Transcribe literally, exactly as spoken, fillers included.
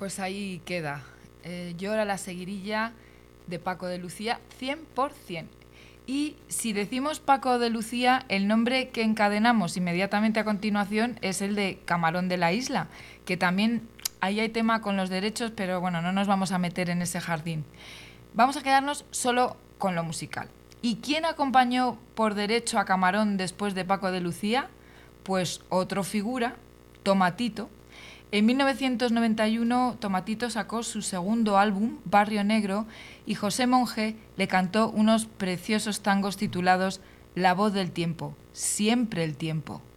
Pues ahí queda. Eh, Llora la seguirilla de Paco de Lucía, cien por ciento. Y si decimos Paco de Lucía, el nombre que encadenamos inmediatamente a continuación es el de Camarón de la Isla, que también ahí hay tema con los derechos, pero bueno, no nos vamos a meter en ese jardín. Vamos a quedarnos solo con lo musical. ¿Y quién acompañó por derecho a Camarón después de Paco de Lucía? Pues otro figura, Tomatito. En mil novecientos noventa y uno, Tomatito sacó su segundo álbum, Barrio Negro, y José Monge le cantó unos preciosos tangos titulados La voz del tiempo, siempre el tiempo.